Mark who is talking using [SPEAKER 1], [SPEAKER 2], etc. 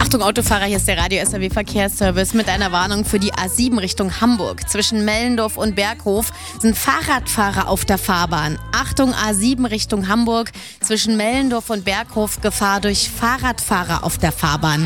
[SPEAKER 1] Achtung Autofahrer, hier ist der Radio SAW Verkehrsservice mit einer Warnung für die A7 Richtung Hamburg. Zwischen Mellendorf und Berghof sind Fahrradfahrer auf der Fahrbahn. Achtung A7 Richtung Hamburg, zwischen Mellendorf und Berghof Gefahr durch Fahrradfahrer auf der Fahrbahn.